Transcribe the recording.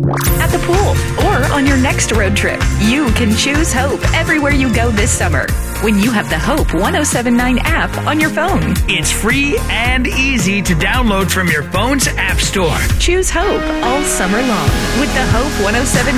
at the pool, or on your next road trip. You can choose Hope everywhere you go this summer when you have the Hope 1079 app on your phone. It's free and easy to download from your phone's app store. Choose Hope all summer long with the Hope 1079